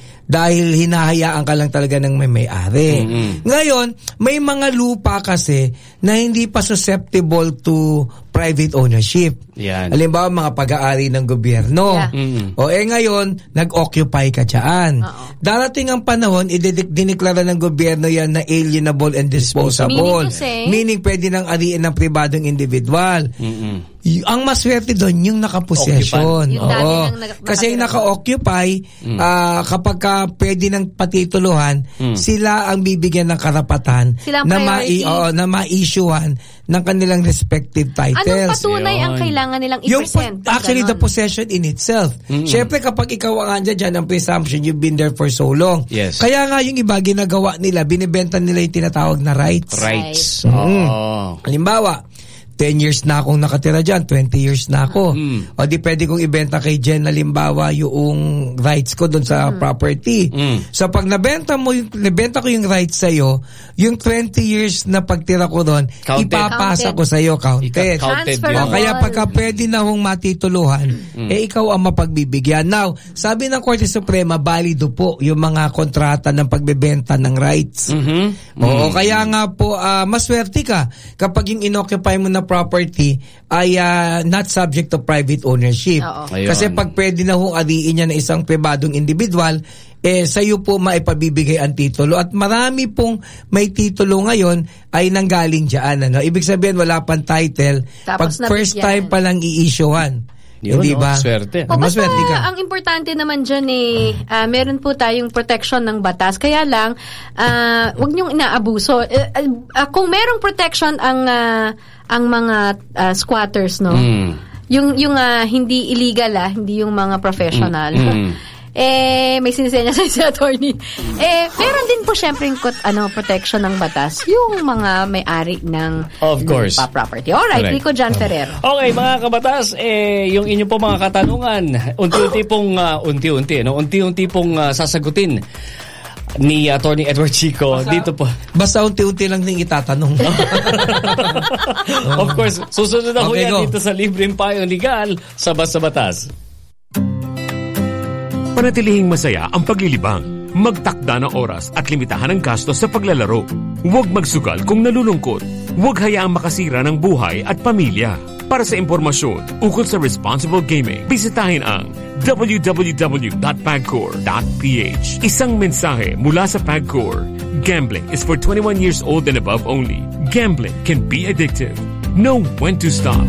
Speaker 4: dahil hinahayaan ka lang talaga ng may may-ari.
Speaker 2: Mm-hmm.
Speaker 4: Ngayon, may mga lupa kasi na hindi pa susceptible to private ownership.
Speaker 2: Yan.
Speaker 4: Halimbawa, mga pag-aari ng gobyerno.
Speaker 3: Yeah.
Speaker 2: Mm-hmm.
Speaker 4: O eh ngayon, nag-occupy ka dyan.
Speaker 3: Oo.
Speaker 4: Darating ang panahon, idineklara ng gobyerno yan na alienable and disposable.
Speaker 3: Meaning to say?
Speaker 4: Meaning, pwede nang ariin ng pribadong individual.
Speaker 2: Mm-mm.
Speaker 4: Y- ang maswerte doon, yung nakapossession.
Speaker 2: Occupant.
Speaker 3: Yung dati
Speaker 4: Oo.
Speaker 3: nang nag-
Speaker 4: Kasi yung
Speaker 3: nakatira.
Speaker 4: naka-occupy,
Speaker 2: Mm.
Speaker 4: ah, kapag ka pwede ng patituluhan,
Speaker 2: Mm.
Speaker 4: sila ang bibigyan ng karapatan
Speaker 3: Sila ang
Speaker 4: na,
Speaker 3: priority.
Speaker 4: oo, na ma-issuehan ng kanilang respective titles.
Speaker 3: Anong patunay ang
Speaker 2: Yun.
Speaker 3: kailangan nilang
Speaker 4: Yung
Speaker 3: i-present?
Speaker 4: pa- actually,
Speaker 3: Ganon.
Speaker 4: the possession in itself.
Speaker 2: Mm-mm.
Speaker 4: Siyempre, kapag ikaw ang andyan dyan, ang presumption, you've been there for so long.
Speaker 2: Yes.
Speaker 4: Kaya nga yung iba, ginagawa nila, binibenta nila yung tinatawag na rights.
Speaker 2: Rights.
Speaker 4: Mm.
Speaker 2: Oo.
Speaker 4: Halimbawa, ten years na akong nakatira dyan, twenty years na ako.
Speaker 2: Mm.
Speaker 4: O di pwede kong ibenta kay Jen, halimbawa, yung rights ko doon sa property.
Speaker 2: Mm.
Speaker 4: So pag nabenta mo, yung, nabenta ko yung rights sa'yo, yung twenty years na pagtira ko doon,
Speaker 2: Counted.
Speaker 3: Counted.
Speaker 4: ipapasa ko sa'yo, counted.
Speaker 2: Ika-counted
Speaker 3: Transfer
Speaker 2: yun.
Speaker 4: O, kaya pagka pwede na hong matituluhan, eh ikaw ang mapagbibigyan. Now, sabi ng Korte Suprema, balido po yung mga kontrata ng pagbebenta ng rights.
Speaker 2: Mhm.
Speaker 4: Oo, kaya nga po, ah, maswerte ka kapag yung inoccupy mo na property ay uh, not subject to private ownership. Kasi pag pwede na hong ariin niya na isang pribadong individual, eh sa'yo po maipabibigay ang titulo. At marami pong may titulo ngayon ay nanggaling dyan. Ano? Ibig sabihin wala pang title.
Speaker 3: Tapos
Speaker 4: pag first time pa lang i-issuehan.
Speaker 2: Yun,
Speaker 4: hindi ba?
Speaker 2: No? Swerte.
Speaker 3: O, basta ang importante naman dyan eh, uh, meron po tayong protection ng batas. Kaya lang, uh, wag niyong inaabuso. Uh, uh, kung merong protection ang uh, ang mga uh, squatters, no? Mm. Yung yung uh, hindi illegal ah, hindi yung mga professional. Mm. Mm. eh may sinisenya sa si attorney. Eh meron din po syempre yung ano protection ng batas yung mga may-ari ng
Speaker 2: of course
Speaker 3: ng property. All right, Rico John Ferrer.
Speaker 2: Okay, mga kabatas, eh yung inyo po mga katanungan, unti-unti pong uh, unti-unti, no? Unti-unti pong uh, sasagutin ni Attorney Edward Chico basta, dito po.
Speaker 4: Basta unti-unti lang din itatanong.
Speaker 2: Of course, susunod na okay, ho yan go. Dito sa Libreng Payong Legal sa Basta Batas.
Speaker 5: Panatilihing masaya ang paglilibang. Magtakda ng oras at limitahan ang gastos sa paglalaro. Huwag magsugal kung nalulungkot. Huwag hayaang makasira ng buhay at pamilya. Para sa impormasyon ukol sa responsible gaming, bisitahin ang w w w dot pagcor dot p h. Isang mensahe mula sa Pagcor. Gambling is for twenty-one years old and above only. Gambling can be addictive. Know when to stop.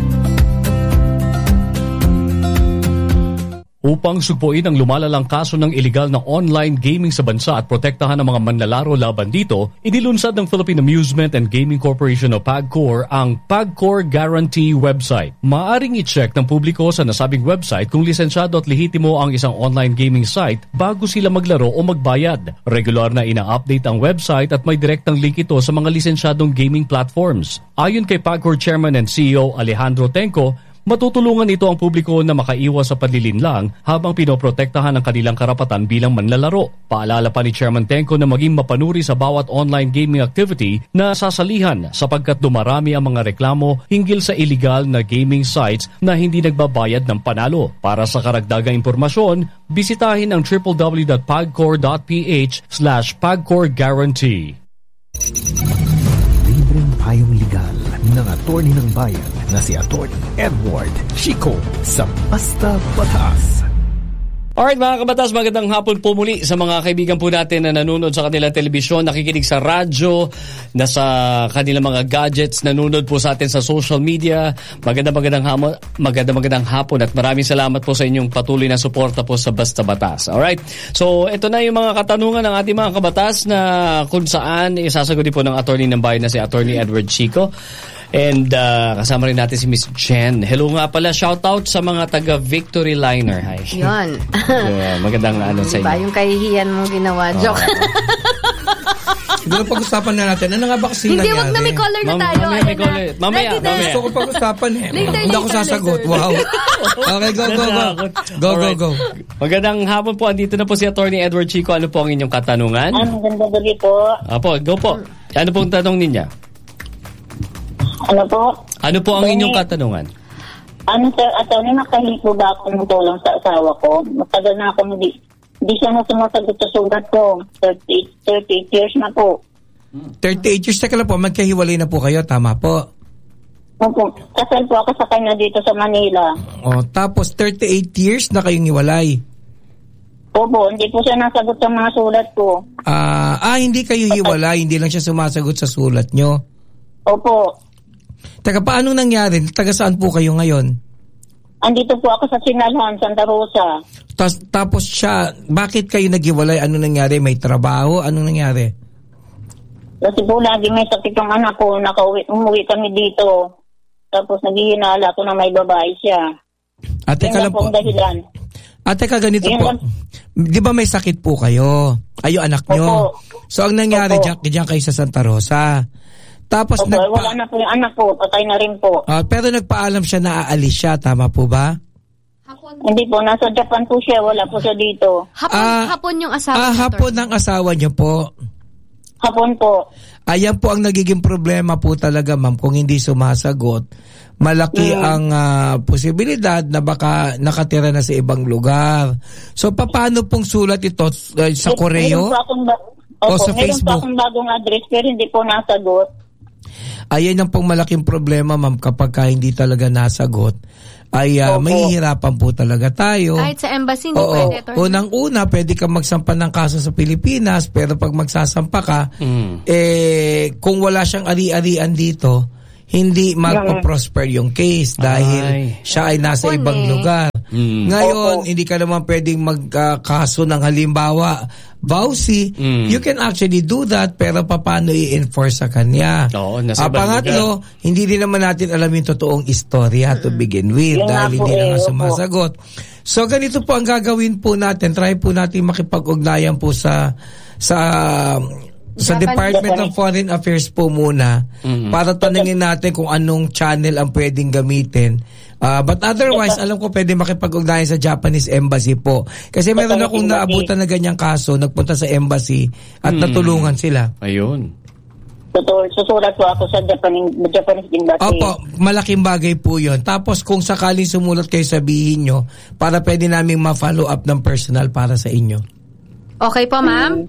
Speaker 2: Upang sugpuin ang lumalalang kaso ng iligal na online gaming sa bansa at protektahan ang mga manlalaro laban dito, inilunsad ng Philippine Amusement and Gaming Corporation o PAGCOR ang PAGCOR Guarantee website. Maaring i-check ng publiko sa nasabing website kung lisensyado at lehitimo ang isang online gaming site bago sila maglaro o magbayad. Regular na ina-update ang website at may direktang link ito sa mga lisensyadong gaming platforms. Ayon kay PAGCOR Chairman and C E O Alejandro Tenco, matutulungan ito ang publiko na makaiwas sa panlilinlang habang pinoprotektahan ang kanilang karapatan bilang manlalaro. Paalala pa ni Chairman Tenco na maging mapanuri sa bawat online gaming activity na sasalihan sapagkat dumarami ang mga reklamo hinggil sa illegal na gaming sites na hindi nagbabayad ng panalo. Para sa karagdagang impormasyon, bisitahin ang w w w dot pagcor dot p h slash pagcor guarantee.
Speaker 1: Libreng Payong Legal ng Attorney ng Bayan na si Attorney Edward Chico sa Basta Batas.
Speaker 2: Alright mga kabatas, magandang hapon po muli sa mga kaibigan po natin na nanonood sa kanilang telebisyon, nakikinig sa radyo, nasa kanilang mga gadgets, nanonood po sa atin sa social media. Magandang magandang hapon, magandang magandang hapon at maraming salamat po sa inyong patuloy na suporta po sa Basta Batas. Alright, so ito na yung mga katanungan ng ating mga kabatas na kung saan isasagutin po ng attorney ng bayan na si Attorney Edward Chico. And uh, kasama rin natin si Miss Jen. Hello nga pala, shout out sa mga taga Victory Liner. Hi.
Speaker 3: Yun.
Speaker 2: So, magandang ano sa inyo.
Speaker 3: Diba yung kahihiyan mong ginawa? Oh. Joke.
Speaker 4: Siguro pag-usapan na natin. Ano nga ba kasi
Speaker 3: hindi,
Speaker 4: nangyari?
Speaker 3: wag na may color na tayo.
Speaker 2: Mamaya, may color. Mamaya, mamaya.
Speaker 4: Gusto ko pag-usapan eh.
Speaker 3: Later,
Speaker 4: hindi ako sasagot. Wow. Okay, go, go, go. Go, go, go.
Speaker 2: Magandang hapon po. Andito na po si Attorney Edward Chico. Ano po ang inyong katanungan?
Speaker 6: Ang ganda gabi po.
Speaker 2: Apo, go po. Ano pong tanong ninyo?
Speaker 6: Ano po?
Speaker 2: Ano po ang inyong katanungan?
Speaker 6: Ano sir, attorney, nakahipo ba ako ng tulong sa asawa ko? Matagal na ako hindi, hindi siya na sumasagot sa sugat ko. thirty-eight years na po.
Speaker 4: thirty-eight years, teka lang po, magkahiwalay na po kayo, tama po?
Speaker 6: Opo, kasal po ako sa kanya dito sa Manila.
Speaker 4: O, tapos thirty-eight years na kayong hiwalay?
Speaker 6: Opo, hindi po siya nasagot sa mga sulat ko.
Speaker 4: Ah, ah hindi kayo hiwalay, hindi lang siya sumasagot sa sulat nyo?
Speaker 6: Opo.
Speaker 4: Teka, paano nangyari? Taga saan po kayo ngayon?
Speaker 6: Andito po ako sa Sinalhan, Santa Rosa.
Speaker 4: Tas, tapos siya, bakit kayo naghiwalay? Ano nangyari? May trabaho? Anong nangyari?
Speaker 6: Kasi po lagi may sakit yung anak ko. Nakauwi, umuwi kami dito. Tapos naghihinala ko na may babae siya.
Speaker 4: At teka lang po.
Speaker 6: Dahilan.
Speaker 4: At teka, ganito
Speaker 6: Yan
Speaker 4: po.
Speaker 6: lang.
Speaker 4: Di ba may sakit po kayo? Ayo anak nyo.
Speaker 6: Opo.
Speaker 4: So ang nangyari,
Speaker 6: Opo.
Speaker 4: dyan, dyan kayo sa Santa Rosa. Tapos
Speaker 6: Opo,
Speaker 4: nagpa-
Speaker 6: wala na po yung anak ko. Patay na rin po.
Speaker 4: Uh, pero nagpaalam siya na aalis siya. Tama po ba?
Speaker 3: Hapon.
Speaker 6: Hindi po. Nasa Japan po siya. Wala po siya dito.
Speaker 3: Hapon,
Speaker 4: Ah,
Speaker 3: hapon yung asawa.
Speaker 4: Ah,
Speaker 3: ni
Speaker 4: hapon
Speaker 3: attorney.
Speaker 4: ng asawa niyo po.
Speaker 6: Hapon po.
Speaker 4: Ayan po ang nagiging problema po talaga, ma'am. Kung hindi sumasagot, malaki
Speaker 6: Mm.
Speaker 4: ang uh, posibilidad na baka nakatira na sa ibang lugar. So, paano pong sulat ito? Uh, sa Koreo?
Speaker 6: Meron po akong, ba-
Speaker 4: O
Speaker 6: Opo,
Speaker 4: sa
Speaker 6: meron
Speaker 4: Facebook?
Speaker 6: po akong bagong address pero hindi po nasagot.
Speaker 4: ayan ang pong malaking problema, ma'am, kapag ka hindi talaga nasagot, ay uh, mahihirapan po talaga tayo.
Speaker 3: Kahit sa embassy, hindi
Speaker 4: Oo,
Speaker 3: pwede. Attorney.
Speaker 4: Unang-una, pwede kang magsampa ng kaso sa Pilipinas, pero pag magsasampa ka, mm. eh, kung wala siyang ari-arian dito, hindi magpo-prosper yung case dahil ay. siya ay nasa Kapon ibang eh. lugar. Mm. Ngayon, Opo. hindi ka naman pwedeng magkaso uh, ng halimbawa, vowsy, mm. you can actually do that, pero paano i-enforce sa kanya? Oo, nasa uh, pangatlo, lugar. Hindi din naman natin alam yung totoong istorya to begin with yung dahil hindi naman sumasagot. So, ganito po ang gagawin po natin. Try po natin makipag-ugnayan po sa sa sa Japan, Department Japan. of Foreign Affairs po muna mm-hmm. para tanungin natin kung anong channel ang pwedeng gamitin. Uh, but otherwise, alam ko pwede makipag-ugnayan sa Japanese Embassy po. Kasi meron akong naabutan na ganyang kaso, nagpunta sa embassy at mm-hmm. natulungan sila.
Speaker 2: Ayun.
Speaker 6: Susulat po ako sa Japanese, Japanese Embassy.
Speaker 4: Opo, malaking bagay po yun. Tapos kung sakaling sumulat kayo, sabihin nyo para pwede namin ma-follow up ng personal para sa inyo.
Speaker 3: Okay po, ma'am?
Speaker 6: Mm-hmm.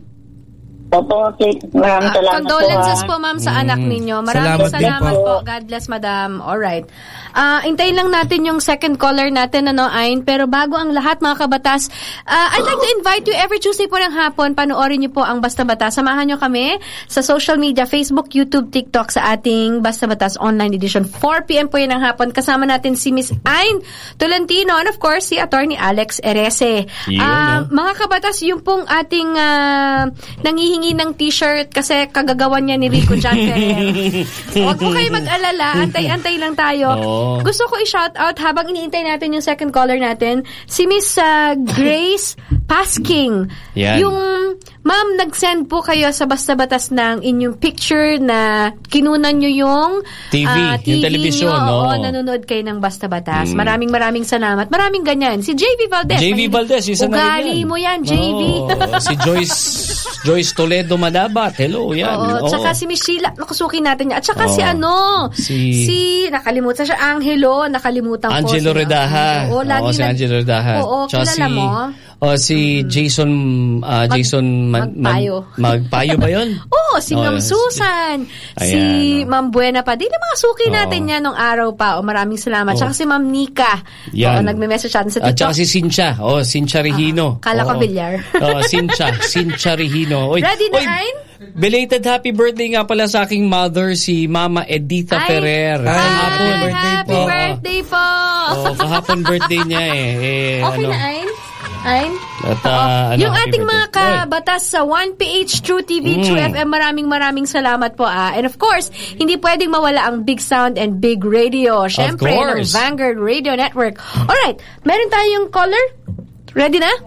Speaker 6: Opo, okay. Maraming salamat
Speaker 3: condolences
Speaker 6: po,
Speaker 3: po, ma'am, sa mm. anak ninyo. Maraming salamat, salamat po. God bless, madam. Alright. Uh, intayin lang natin yung second caller natin, ano, Ayn. Pero bago ang lahat, mga kabatas, uh, I'd like to invite you every Tuesday po ng hapon. Panoorin niyo po ang Basta Batas. Samahan niyo kami sa social media, Facebook, YouTube, TikTok sa ating Basta Batas Online Edition. four p.m. po yun ng hapon. Kasama natin si Miss Ayn Tolentino and of course, si Attorney Alex Erese.
Speaker 2: Yun,
Speaker 3: uh,
Speaker 2: no?
Speaker 3: Mga kabatas, yung pong ating uh, nangihingi ng t-shirt kasi kagagawan niya ni Rico John Ferrer. Huwag po kayo mag-alala. Antay-antay lang tayo. Oh. Gusto ko i-shout out habang iniintay natin yung second caller natin, si Miss uh, Grace Pasking.
Speaker 2: Yan.
Speaker 3: Yung, ma'am, nag-send po kayo sa Basta Batas ng inyong picture na kinunan nyo yung
Speaker 2: T V,
Speaker 3: uh, T V
Speaker 2: yung television.
Speaker 3: nyo.
Speaker 2: No?
Speaker 3: Oo, nanonood kayo ng Basta Batas. Mm. Maraming maraming salamat. Maraming ganyan. Si J V Valdez.
Speaker 2: J V Valdez, isa na
Speaker 3: ugali mo yan, J V.
Speaker 2: Oh, si Joyce Joyce Toledo Madabat. Hello, yan.
Speaker 3: Oo,
Speaker 2: oh.
Speaker 3: Tsaka si Miss Sheila, nakusukin natin niya. At saka oh. si ano, si, si nakalimutan siya, Angelo, nakalimutan ko.
Speaker 2: Angelo si Redaha.
Speaker 3: Oo, lagi
Speaker 2: oh, si Angelo Redaha.
Speaker 3: Oo, kilala si, mo.
Speaker 2: Oh, si Jason uh, Jason
Speaker 3: Mag, Magpayo.
Speaker 2: Mag, Magpayo ba yun?
Speaker 3: Oo, si oh, Ma'am Susan. Si, si Ma'am Buena pa. Di na mga suki oh. natin yan nung araw pa. O, maraming salamat. Oh. Tsaka si Ma'am Nika. Yan. Oo, nagme-message natin sa TikTok.
Speaker 2: At tsaka si Cynthia. Oh, Cynthia Regino.
Speaker 3: Uh, kala ko
Speaker 2: oh.
Speaker 3: bilyar.
Speaker 2: Oh, Cynthia. Cynthia Regino. Oy,
Speaker 3: ready na,
Speaker 2: oy,
Speaker 3: Ayn?
Speaker 2: Belated happy birthday nga pala sa aking mother, si Mama Editha
Speaker 3: Ay,
Speaker 2: Ferrer.
Speaker 3: Ay,
Speaker 2: happy birthday
Speaker 3: happy
Speaker 2: po.
Speaker 3: birthday po.
Speaker 2: Oh, kahapon birthday niya eh. eh
Speaker 3: okay
Speaker 2: ano,
Speaker 3: na, Ayn? Ayn?
Speaker 2: At, uh, ano,
Speaker 3: yung ating mga kabatas sa one P H True T V, mm. True F M, maraming maraming salamat po. Ah. And of course, hindi pwedeng mawala ang Big Sound and Big Radio. Siyempre, ng Vanguard Radio Network. Alright, meron tayong caller? Ready na?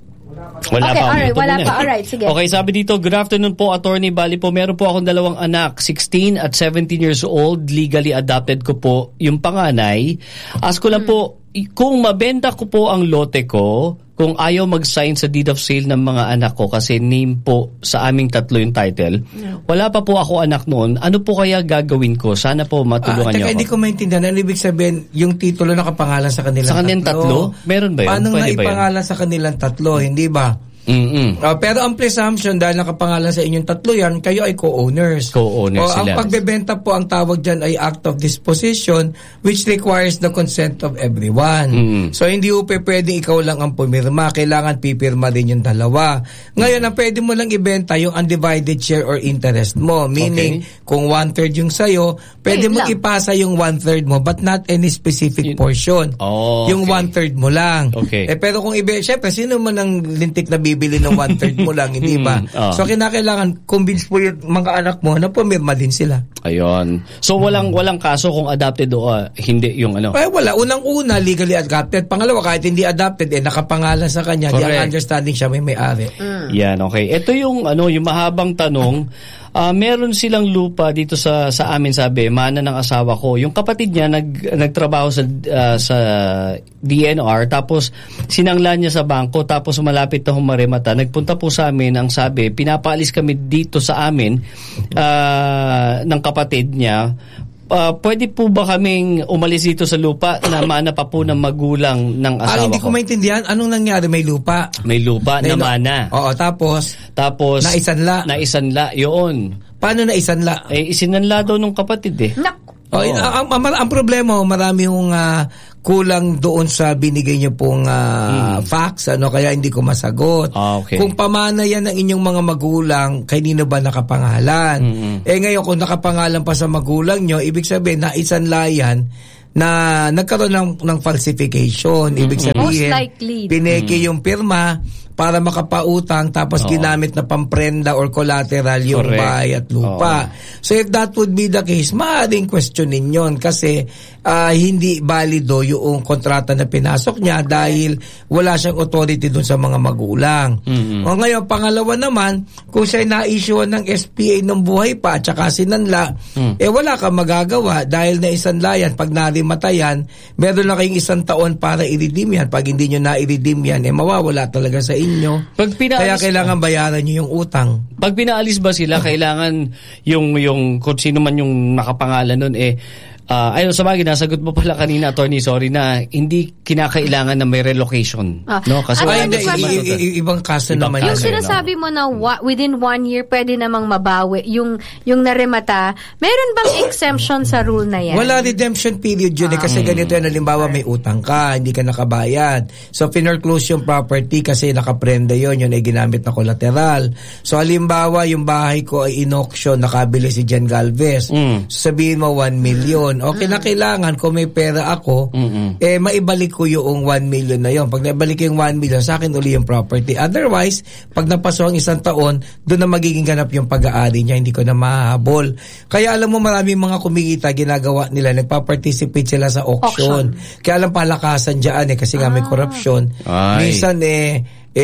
Speaker 2: Wala
Speaker 3: okay,
Speaker 2: pa.
Speaker 3: Alright, wala pa. Alright, sige.
Speaker 2: Okay, sabi dito, good afternoon po, Attorney Bali po. Meron po akong dalawang anak, sixteen at seventeen years old. Legally adopted ko po yung panganay. Ask ko lang hmm. po, kung mabenta ko po ang lote ko, kung ayaw mag-sign sa deed of sale ng mga anak ko kasi name po sa aming tatlo yung title, wala pa po ako anak noon, ano po kaya gagawin ko? Sana po matulungan
Speaker 4: ah,
Speaker 2: niyo ako.
Speaker 4: Hindi ko maintindihan. Ano ibig sabihin, yung titulo nakapangalan sa kanilang
Speaker 2: sa kanilang tatlo? tatlo? Meron ba yun?
Speaker 4: Paano
Speaker 2: Pwede
Speaker 4: na ipangalan sa kanilang tatlo? Hindi ba?
Speaker 2: Mm-hmm.
Speaker 4: Uh, pero ang presumption, dahil nakapangalan sa inyong tatlo yan, kayo ay co-owners.
Speaker 2: Co-owners
Speaker 4: o,
Speaker 2: sila.
Speaker 4: Ang pagbebenta po, ang tawag dyan ay act of disposition, which requires the consent of everyone. Mm-hmm. So, hindi po pwedeng ikaw lang ang pumirma. Kailangan pipirma rin yung dalawa. Ngayon, ang pwede mo lang ibenta yung undivided share or interest mo. Meaning, okay. kung one-third yung sayo, pwede mo ipasa yung one-third mo, but not any specific yun. portion.
Speaker 2: Oh,
Speaker 4: yung
Speaker 2: okay.
Speaker 4: one-third mo lang.
Speaker 2: Okay.
Speaker 4: Eh, pero kung ibe, syempre, sino man ang lintik na bibili bili ng one-third mo lang, hindi ba?
Speaker 2: oh.
Speaker 4: So, kinakailangan, convince po yung mga anak mo na pumirma din sila.
Speaker 2: Ayun. So, walang walang kaso kung adopted o uh, hindi yung ano?
Speaker 4: Eh, wala. Unang-una, legally adopted. Pangalawa, kahit hindi adopted, eh, nakapangalan sa kanya. Correct. Di ang understanding siya may may-ari.
Speaker 3: Mm.
Speaker 2: Yan, okay. Ito yung, ano, yung mahabang tanong. Uh, meron silang lupa dito sa sa amin, sabi, mana ng asawa ko. Yung kapatid niya nag nagtrabaho sa uh, sa D N R, tapos sinangla niya sa bangko, tapos malapit na humarimata. Nagpunta po sa amin, ang sabi, pinapaalis kami dito sa amin uh, ng kapatid niya. Uh, pwede po ba kaming umalis dito sa lupa na mana pa po ng magulang ng asawa ko?
Speaker 4: Ah, hindi ko maintindihan. Anong nangyari? May lupa?
Speaker 2: May lupa
Speaker 4: May
Speaker 2: na
Speaker 4: lu-
Speaker 2: mana.
Speaker 4: Oo, tapos?
Speaker 2: Tapos,
Speaker 4: naisanla.
Speaker 2: Naisanla, yun.
Speaker 4: paano na isanla?
Speaker 2: Eh, isinanla daw nung kapatid eh.
Speaker 3: Naku.
Speaker 4: Oh, ang, ang, ang problema, marami hong uh, kulang doon sa binigay niyo pong uh, mm. facts, ano, kaya hindi ko masagot.
Speaker 2: Ah, okay.
Speaker 4: Kung pamana yan ng inyong mga magulang, kanino ba nakapangalan? Mm-hmm. Eh ngayon, kung nakapangalan pa sa magulang nyo, ibig sabihin na isanla yan na nagkaroon ng, ng falsification. Ibig sabihin,
Speaker 3: most likely,
Speaker 4: pineke yung pirma para makapautang tapos Oo. ginamit na pamprenda or collateral yung Correct. bahay at lupa. Oo. So if that would be the case, maaaring questionin yun kasi uh, hindi valido yung kontrata na pinasok niya dahil wala siyang authority dun sa mga magulang. Mm-hmm. O ngayon, pangalawa naman, kung siya na-issuean ng S P A ng buhay pa at saka sinanla, mm. eh wala kang magagawa dahil na isanla yan. Pag narimatayan, meron na kayong isang taon para i-redeem yan. Pag hindi nyo na-i-redeem yan, eh mawawala talaga sa inyo. Pag Kaya kailangan bayaran nyo yung utang.
Speaker 2: Pag pinaalis ba sila, kailangan yung, yung kung sino man yung nakapangalan nun, eh, Uh, ayun, sa bagay, nasagot mo pala kanina, attorney, sorry, na hindi kinakailangan na may relocation. Ah. No? Kasi
Speaker 4: Ay, hindi, i- i- ibang kaso ibang naman.
Speaker 3: Yung sinasabi mo na wa- within one year, pwede namang mabawi yung, yung naremata, meron bang exemption sa rule na yan?
Speaker 4: Wala redemption period yun ah. eh, kasi ganito yan, halimbawa may utang ka, hindi ka nakabayad. So, finorclose yung property kasi nakaprenda yun, yun ay ginamit na collateral. So, halimbawa, yung bahay ko ay in-auction, nakabili si Jen Galvez. Mm. So, sabihin mo one million. Okay na kailangan kung may pera ako, mm-hmm. eh maibalik ko yung one million na yon. Pag naibalik yung one million, sa akin uli yung property. Otherwise, pag napaso ang isang taon, doon na magiging ganap yung pag-aari niya, hindi ko na mahahabol. Kaya alam mo, maraming mga kumikita, ginagawa nila, nagpa-participate sila sa auction. auction. Kaya alam palakasan dyan eh, kasi nga may corruption. Ay. Minsan eh,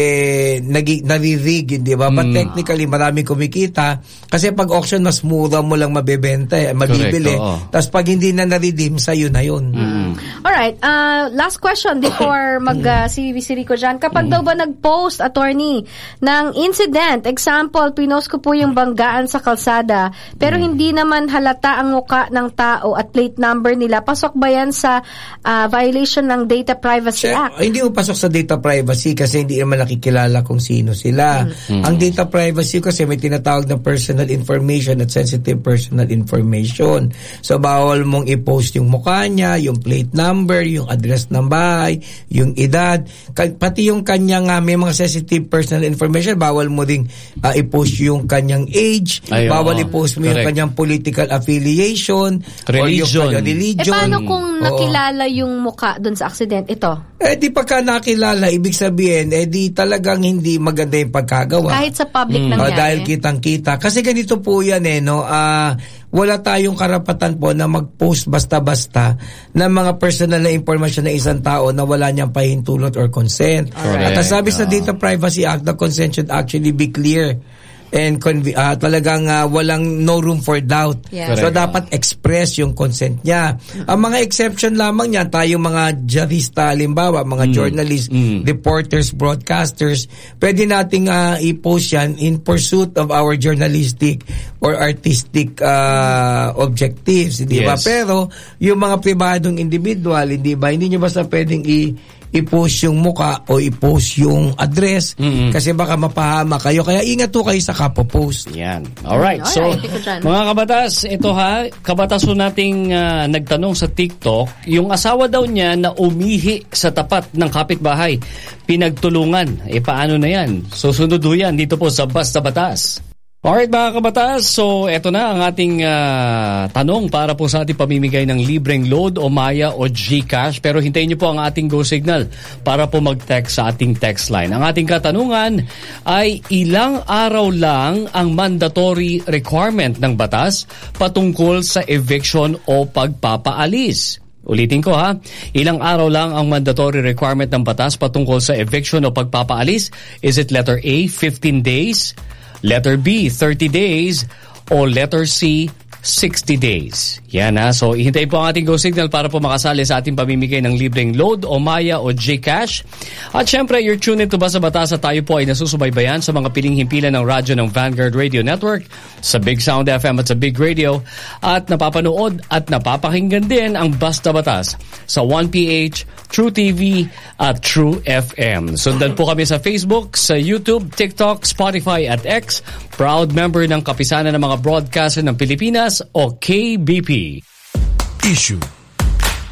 Speaker 4: eh nagi naririg, di ba? But mm. technically marami kumikita kasi pag auction mas mura mo lang mabebenta, eh, mabibili. Tapos pag hindi na na-redeem, sa'yo na yun.
Speaker 3: Mm. Alright, uh, last question before mag uh, si si Rico dyan. Kapag mm. daw ba nag-post, attorney, ng incident, example, pinost ko po yung banggaan sa kalsada, pero mm. hindi naman halata ang muka ng tao at plate number nila, pasok ba yan sa uh, violation ng Data Privacy
Speaker 4: Siya,
Speaker 3: Act?
Speaker 4: Hindi mo pasok sa data privacy kasi hindi naman nakikilala kung sino sila. Mm-hmm. Ang data privacy kasi may tinatawag na personal information at sensitive personal information. So, bawal mong i-post yung mukha niya, yung plate number, yung address ng bahay, yung edad, pati yung kanyang, uh, may mga sensitive personal information, bawal mo ding uh, i-post yung kanyang age, Ay, bawal oh, i-post mo correct. yung kanyang political affiliation,
Speaker 2: religion.
Speaker 4: or yung religion.
Speaker 3: Eh, paano kung nakilala oo. yung mukha dun sa accident? Ito?
Speaker 4: Eh, di pagka nakilala, ibig sabihin, eh, di talagang hindi maganda yung pagkagawa.
Speaker 3: Kahit sa public mm.
Speaker 4: Uh,
Speaker 3: nangyari.
Speaker 4: dahil kitang-kita. Kasi ganito po yan eh, no? Ah... Uh, wala tayong karapatan po na mag-post basta-basta ng mga personal na impormasyon ng isang tao na wala niyang pahintulot or consent. Correct. At sabi sa Data Privacy Act, the consent should actually be clear and conv- uh, talagang uh, walang no room for doubt. Yeah. So, dapat express yung consent niya. Mm-hmm. Ang mga exception lamang niya, tayong mga jurista, halimbawa, mga mm-hmm. journalists, mm-hmm. reporters, broadcasters, pwede nating uh, i-post yan in pursuit of our journalistic or artistic uh, objectives, hindi ba? Yes. Pero, yung mga pribadong individual, hindi ba? Hindi nyo basta pwedeng i- i-post yung muka o i-post yung address mm-hmm. kasi baka mapahama kayo. Kaya ingat po kayo sa kapo-post.
Speaker 2: Yan. Alright. So, mga kabatas, ito ha, kabatas po nating uh, nagtanong sa TikTok, yung asawa daw niya na umihi sa tapat ng kapitbahay, pinagtulungan. E paano na yan? Susunod so, yan dito po sa Basta Batas. Alright mga kabatas, so eto na ang ating uh, tanong para po sa ating pamimigay ng libreng load o Maya o GCash. Pero hintayin niyo po ang ating Go Signal para po mag-text sa ating text line. Ang ating katanungan ay ilang araw lang ang mandatory requirement ng batas patungkol sa eviction o pagpapaalis. Ulitin ko ha, ilang araw lang ang mandatory requirement ng batas patungkol sa eviction o pagpapaalis? Is it letter A, fifteen days? Letter B, thirty days, o letter C, sixty days. Yan ha. So, ihintay po ang ating Go Signal para po makasali sa ating pamimigay ng libreng load o Maya o GCash. At syempre, you're tuned to Basta Batas at tayo po ay nasusubaybayan sa mga piling himpilan ng radyo ng Vanguard Radio Network, sa Big Sound F M at sa Big Radio. At napapanood at napapakinggan din ang Basta Batas sa one P H, True T V at True F M. Sundan po kami sa Facebook, sa YouTube, TikTok, Spotify at X. Proud member ng Kapisanan ng mga Broadcaster ng Pilipinas o K B P.
Speaker 1: Issue